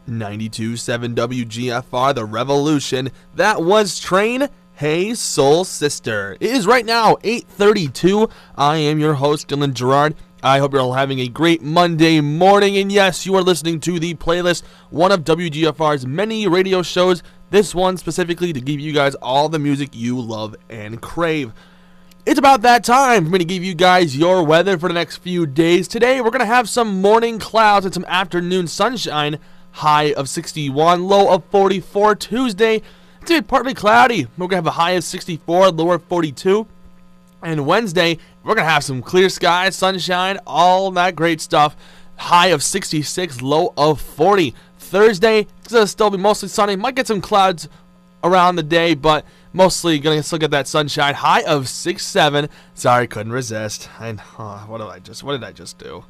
92.7 WGFR, The Revolution. That was Train, Hey Soul Sister. It is right now 8:32. I am your host, Dylan Gerard. I hope you're all having a great Monday morning. And yes, you are listening to the playlist, one of WGFR's many radio shows. This one specifically to give you guys all the music you love and crave. It's about that time for me to give you guys your weather for the next few days. Today, we're going to have some morning clouds and some afternoon sunshine. High of 61, low of 44. Tuesday, it's going to be partly cloudy. We're going to have a high of 64, low of 42. And Wednesday, we're going to have some clear skies, sunshine, all that great stuff. High of 66, low of 40. Thursday, it's going to still be mostly sunny. Might get some clouds around the day, but mostly going to still get that sunshine. High of 67. Sorry, couldn't resist. What did I just do?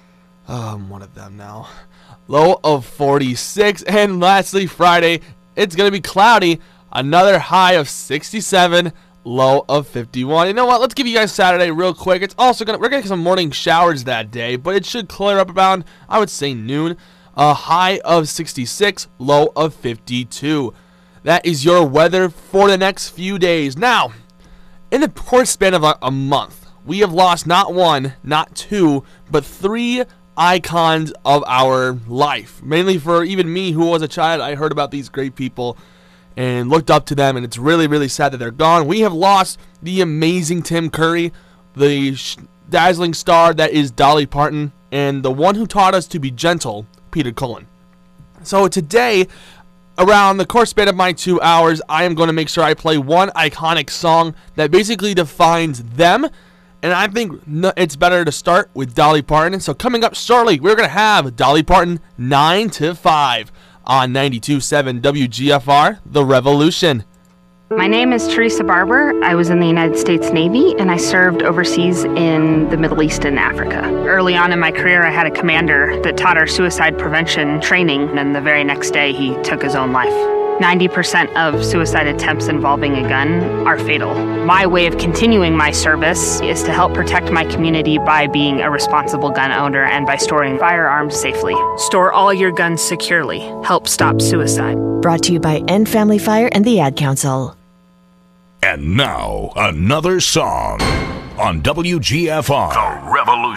I'm one of them now. Low of 46. And lastly, Friday, it's going to be cloudy. Another high of 67. Low of 51. You know what? Let's give you guys Saturday real quick. It's also we're gonna get some morning showers that day, but it should clear up around, I would say, noon. A high of 66, low of 52. That is your weather for the next few days. Now, in the course span of a month, we have lost not one, not two, but three icons of our life. Mainly for even me, who was a child, I heard about these great people and looked up to them, and it's really, really sad that they're gone. We have lost the amazing Tim Curry, the dazzling star that is Dolly Parton, and the one who taught us to be gentle, Peter Cullen. So today, around the course span of my 2 hours, I am going to make sure I play one iconic song that basically defines them, and I think it's better to start with Dolly Parton. So coming up shortly, we're going to have Dolly Parton 9 to 5. On 92.7 WGFR, The Revolution. My name is Teresa Barber. I was in the United States Navy, and I served overseas in the Middle East and Africa. Early on in my career, I had a commander that taught our suicide prevention training, and the very next day, he took his own life. 90% of suicide attempts involving a gun are fatal. My way of continuing my service is to help protect my community by being a responsible gun owner and by storing firearms safely. Store all your guns securely. Help stop suicide. Brought to you by End Family Fire and the Ad Council. And now, another song on WGFR. The Revolution.